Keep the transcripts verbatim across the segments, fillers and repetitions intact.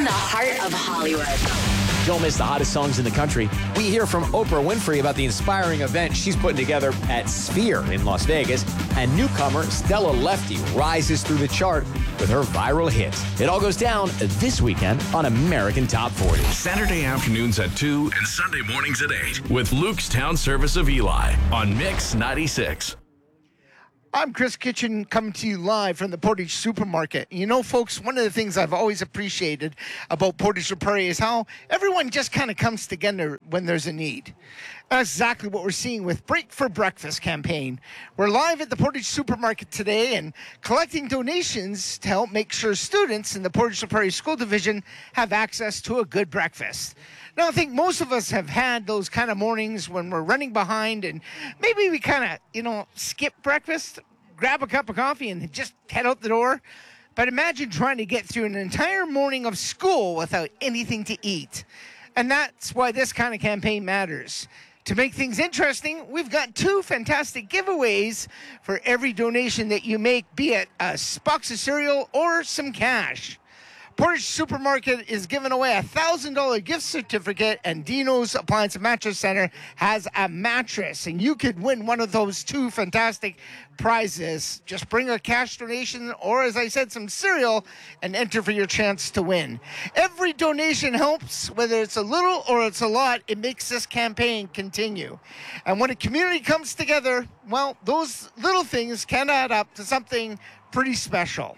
the heart of Hollywood. Don't miss the hottest songs in the country. We hear from Oprah Winfrey about the inspiring event she's putting together at Sphere in Las Vegas. And newcomer Stella Lefty rises through the chart with her viral hit. It all goes down this weekend on American Top forty. Saturday afternoons at two and Sunday mornings at eight with Luke's Town Service of Eli on Mix ninety-six. I'm Chris Kitchen coming to you live from the Portage Supermarket. You know, folks, one of the things I've always appreciated about Portage La Prairie is how everyone just kind of comes together when there's a need. That's exactly what we're seeing with Break for Breakfast campaign. We're live at the Portage Supermarket today and collecting donations to help make sure students in the Portage La Prairie School Division have access to a good breakfast. Now, I think most of us have had those kind of mornings when we're running behind and maybe we kind of, you know, skip breakfast, grab a cup of coffee and just head out the door. But imagine trying to get through an entire morning of school without anything to eat. And that's why this kind of campaign matters. To make things interesting, we've got two fantastic giveaways for every donation that you make, be it a box of cereal or some cash. Portage Supermarket is giving away a one thousand dollars gift certificate, and Dino's Appliance and Mattress Center has a mattress, and you could win one of those two fantastic prizes. Just bring a cash donation or, as I said, some cereal and enter for your chance to win. Every donation helps, whether it's a little or it's a lot. It makes this campaign continue. And when a community comes together, well, those little things can add up to something pretty special.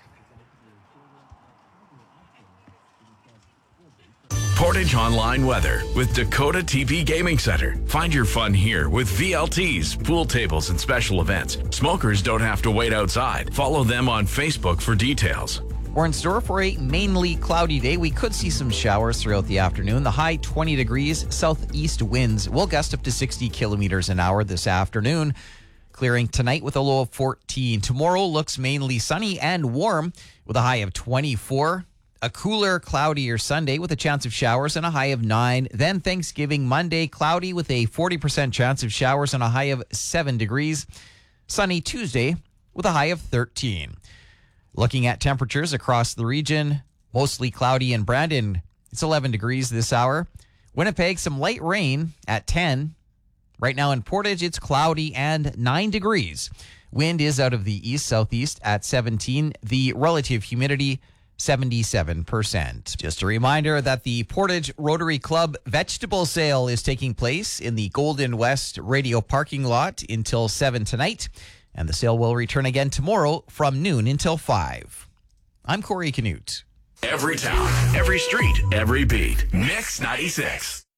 Portage Online Weather with Dakota T P Gaming Center. Find your fun here with V L Ts, pool tables, and special events. Smokers don't have to wait outside. Follow them on Facebook for details. We're in store for a mainly cloudy day. We could see some showers throughout the afternoon. The high twenty degrees, southeast winds will gust up to sixty kilometers an hour this afternoon. Clearing tonight with a low of fourteen. Tomorrow looks mainly sunny and warm with a high of twenty-four. A cooler, cloudier Sunday with a chance of showers and a high of nine. Then Thanksgiving Monday, cloudy with a forty percent chance of showers and a high of seven degrees. Sunny Tuesday with a high of thirteen. Looking at temperatures across the region, mostly cloudy in Brandon. It's eleven degrees this hour. Winnipeg, some light rain at ten. Right now in Portage, it's cloudy and nine degrees. Wind is out of the east-southeast at seventeen. The relative humidity, seventy-seven percent. Just a reminder that the Portage Rotary Club vegetable sale is taking place in the Golden West radio parking lot until seven tonight, and the sale will return again tomorrow from noon until five. I'm Corey Canute. Every town, every street, every beat. Mix ninety-six.